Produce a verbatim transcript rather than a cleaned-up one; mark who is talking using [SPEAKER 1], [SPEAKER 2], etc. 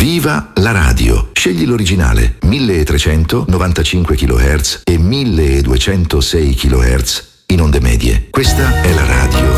[SPEAKER 1] Viva la radio! Scegli l'originale milletrecentonovantacinque chilohertz e milleduecentosei chilohertz in onde medie. Questa è la radio